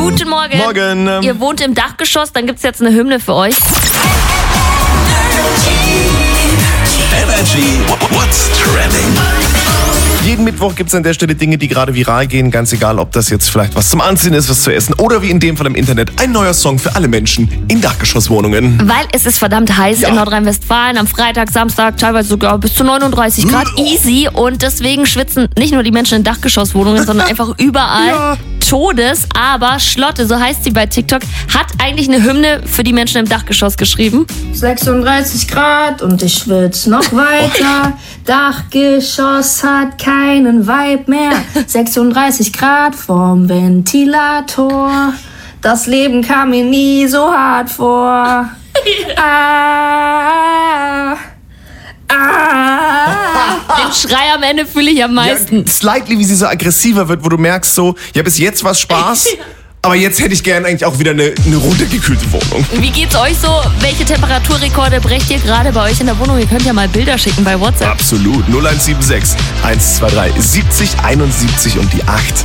Guten Morgen. Morgen. Ihr wohnt im Dachgeschoss, dann gibt's jetzt eine Hymne für euch. Energy What's Trending? Jeden Mittwoch gibt es an der Stelle Dinge, die gerade viral gehen. Ganz egal, ob das jetzt vielleicht was zum Anziehen ist, was zu essen oder wie in dem Fall im Internet ein neuer Song für alle Menschen in Dachgeschosswohnungen. Weil es ist verdammt heiß in Nordrhein-Westfalen. Am Freitag, Samstag teilweise sogar bis zu 39 Grad. Easy. Und deswegen schwitzen nicht nur die Menschen in Dachgeschosswohnungen, sondern einfach überall. Todes. Aber Schlotte, so heißt sie bei TikTok, hat eigentlich eine Hymne für die Menschen im Dachgeschoss geschrieben. 36 Grad und ich schwitz noch weiter. Dachgeschoss hat keinen Vibe mehr. 36 Grad vorm Ventilator. Das Leben kam mir nie so hart vor. Den Schrei am Ende fühle ich am meisten. Ja, slightly, wie sie so aggressiver wird, wo du merkst so, ja, bis jetzt war's Spaß, aber jetzt hätte ich gerne eigentlich auch wieder eine runtergekühlte Wohnung. Wie geht's euch so? Welche Temperaturrekorde brecht ihr gerade bei euch in der Wohnung? Ihr könnt ja mal Bilder schicken bei WhatsApp. Absolut. 0176 123 70 71 und die 8.